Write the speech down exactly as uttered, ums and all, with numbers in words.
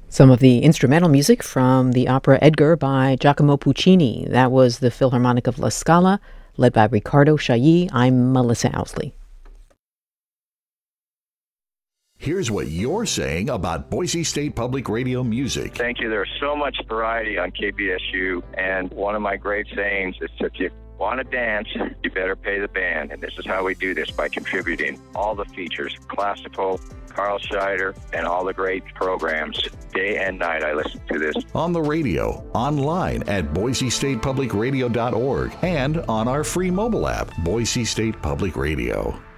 Some of the instrumental music from the opera Edgar by Giacomo Puccini. That was the Philharmonic of La Scala, led by Riccardo Chailly. I'm Melissa Ousley. Here's what you're saying about Boise State Public Radio music. Thank you. There's so much variety on K B S U, and one of my great sayings is if you want to dance, you better pay the band. And this is how we do this, by contributing all the features, classical, Carl Scheider, and all the great programs. Day and night I listen to this. On the radio, online at boise state public radio dot org, and on our free mobile app, Boise State Public Radio.